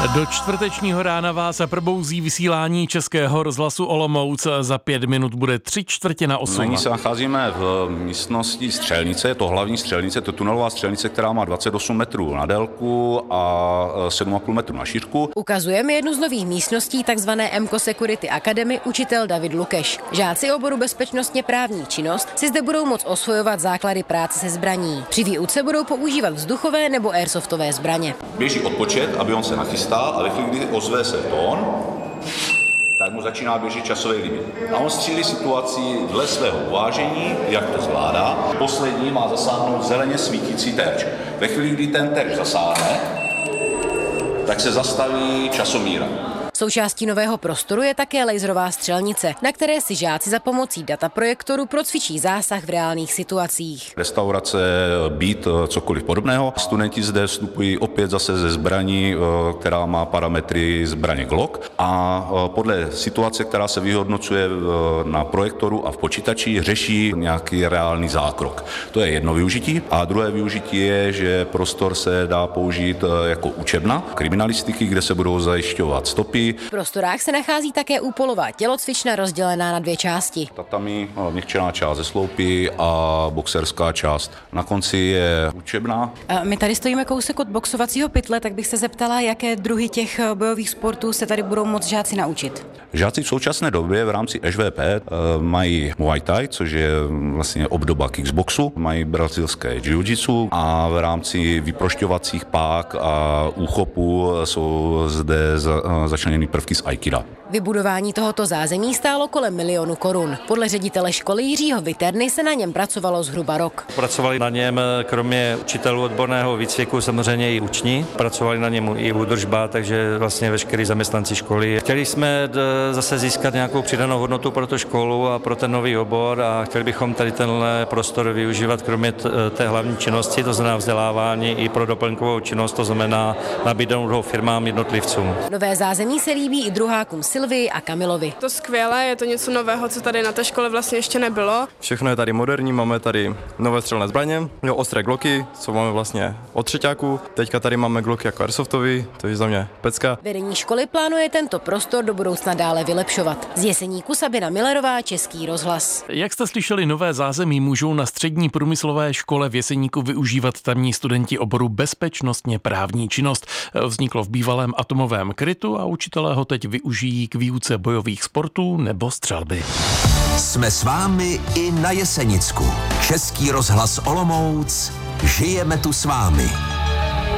Do čtvrtečního rána vás probouzí vysílání Českého rozhlasu Olomouc. Za 5 minut bude 7:45. Nyní se nacházíme v místnosti střelnice, je to hlavní střelnice, to tunelová střelnice, která má 28 metrů na délku a 7,5 metru na šířku. Ukazujeme jednu z nových místností takzvané MCO Security Academy učitel David Lukeš. Žáci oboru bezpečnostně právní činnost si zde budou moct osvojovat základy práce se zbraní. Při výuce budou používat vzduchové nebo airsoftové zbraně. Běží odpočet, aby on se nachystal, a ve chvíli, kdy ozve se tón, tak mu začíná běžet časový limit. A on střílí situaci dle svého uvážení, jak to zvládá. Poslední má zasáhnout zeleně svítící terč. Ve chvíli, kdy ten terč zasáhne, tak se zastaví časomíra. Součástí nového prostoru je také laserová střelnice, na které si žáci za pomocí dataprojektoru procvičí zásah v reálných situacích. Restaurace, byt, cokoliv podobného. Studenti zde vstupují opět zase ze zbraní, která má parametry zbraně Glock, a podle situace, která se vyhodnocuje na projektoru a v počítači, řeší nějaký reálný zákrok. To je jedno využití. A druhé využití je, že prostor se dá použít jako učebna kriminalistiky, kde se budou zajišťovat stopy. V prostorách se nachází také úpolová tělocvična rozdělená na 2 části. Tatami, měkčená část ze sloupy a boxerská část. Na konci je učebna. My tady stojíme kousek od boxovacího pytle, tak bych se zeptala, jaké druhy těch bojových sportů se tady budou moct žáci naučit. Žáci v současné době v rámci ŠVP mají Muay Thai, což je vlastně obdoba kickboxu, mají brazilské jiu-jitsu a v rámci vyprošťovacích pák a úchopu jsou zde začleněny prvky z aikida. Vybudování tohoto zázemí stálo kolem 1 000 000 korun. Podle ředitele školy Jiřího Viterny se na něm pracovalo zhruba rok. Pracovali na něm kromě učitelů odborného výcviku samozřejmě i uční. Pracovali na něm i údržba, takže vlastně veškerý zaměstnanci školy. Chtěli jsme zase získat nějakou přidanou hodnotu pro tu školu a pro ten nový obor a chtěli bychom tady tenhle prostor využívat kromě té hlavní činnosti, to znamená vzdělávání, i pro doplňkovou činnost, to znamená nabídnout ho firmám, jednotlivcům. Nové zázemí se líbí i druhákům Silvii a Kamilovi. To skvělé, je to něco nového, co tady na té škole vlastně ještě nebylo. Všechno je tady moderní, máme tady nové střelné zbraně, ostré gloky, co máme vlastně od třeťáků. Teďka tady máme gloky jako airsoftové, to je za mě pecka. Vedení školy plánuje tento prostor do budoucna dále vylepšovat. Z Jeseníku Sabina Millerová, Český rozhlas. Jak jste slyšeli, nové zázemí můžou na střední průmyslové škole v Jeseníku využívat tamní studenti oboru bezpečnostně právní činnost. Vzniklo v bývalém atomovém krytu a učitelé ho teď využijí k výuce bojových sportů nebo střelby. Jsme s vámi i na Jesenicku. Český rozhlas Olomouc. Žijeme tu s vámi.